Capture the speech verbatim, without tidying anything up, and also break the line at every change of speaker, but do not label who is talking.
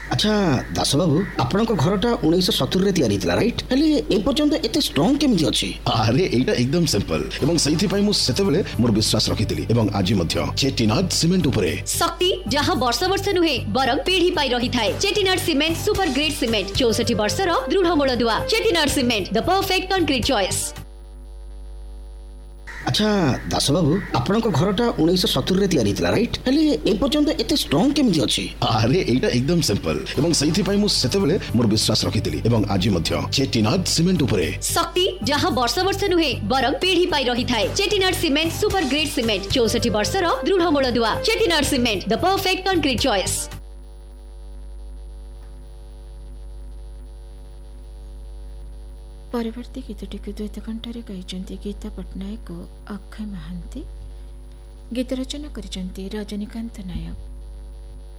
अच्छा दास बाबू आपण घरटा उन्नीस सत्तरी तैयारी राइट हेले ए पर्यंत एते स्ट्रांग केमिति अछि?
अरे एटा एकदम सिंपल एवं सही पई मु सेतेबेले मोर विश्वास रखितिली एवं आज मध्य चेटिनाड सीमेंट उपरे
शक्ति जहां वर्ष वर्ष नुहे बरम पीढ़ी पाई रही थाए। Chettinad cement super grade cement चौसठ वर्षर दृढ़ मूलदुआ। Chettinad cement the perfect concrete choice.
अच्छा दास बाबू आपण घरटा उन्नीस सत्तरी तैयारी राइट हेले ए पर्यंत एते स्ट्रांग केमिति अछि?
अरे एटा एकदम सिंपल एवं सही पई मु सेतेबेले मोर विश्वास रखितिली एवं आज मध्य चेटिनाड सीमेंट उपरे
शक्ति जहां वर्ष वर्ष नुहे बरम पीढ़ी पाई रही थाए। Chettinad cement super grade cement चौसठ वर्षर दृढ़ मूलदुआ। Chettinad cement the perfect concrete choice.
परवर्ती गीतटी को द्वैत कंठारे गाइचंती गीता पट्टनायक और अक्षय महांती। गीत रचना करिचंती रजनीकांत नायक।